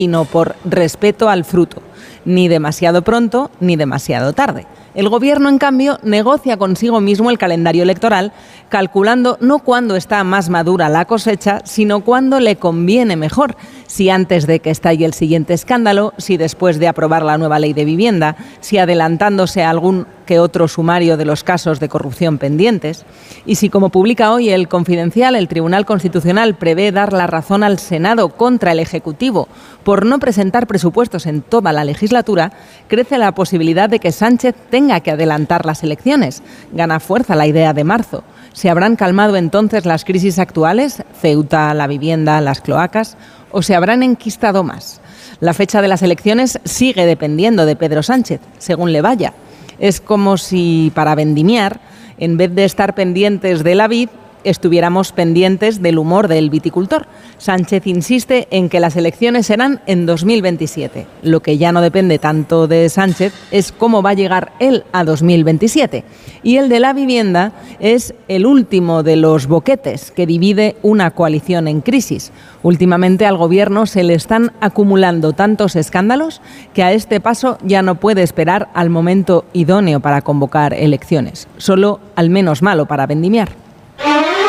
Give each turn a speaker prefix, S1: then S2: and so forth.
S1: y no por respeto al fruto, ni demasiado pronto ni demasiado tarde. El Gobierno, en cambio, negocia consigo mismo el calendario electoral, calculando no cuándo está más madura la cosecha, sino cuándo le conviene mejor, si antes de que estalle el siguiente escándalo, si después de aprobar la nueva ley de vivienda, si adelantándose a algún que otro sumario de los casos de corrupción pendientes. Y si, como publica hoy El Confidencial, el Tribunal Constitucional prevé dar la razón al Senado contra el Ejecutivo por no presentar presupuestos en toda la legislatura, crece la posibilidad de que Sánchez tenga que adelantar las elecciones. Gana fuerza la idea de marzo. ¿Se habrán calmado entonces las crisis actuales? Ceuta, la vivienda, las cloacas. ¿O se habrán enquistado más? La fecha de las elecciones sigue dependiendo de Pedro Sánchez, según le vaya. Es como si, para vendimiar, en vez de estar pendientes de la vid, estuviéramos pendientes del humor del viticultor. Sánchez insiste en que las elecciones serán en 2027. Lo que ya no depende tanto de Sánchez es cómo va a llegar él a 2027. Y el de la vivienda es el último de los boquetes que divide una coalición en crisis. Últimamente al Gobierno se le están acumulando tantos escándalos que a este paso ya no puede esperar al momento idóneo para convocar elecciones, solo al menos malo para vendimiar.